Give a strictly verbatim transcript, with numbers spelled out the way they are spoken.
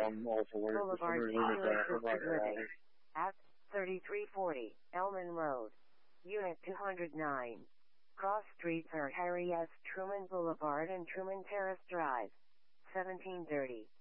I'm also worried for some Boulevard reason to it's uh, I'm Assisted not gonna Living. lie. At thirty-three forty, Elman Road. Unit two hundred nine. Cross streets are Harry S. Truman Boulevard and Truman Terrace Drive. seventeen thirty.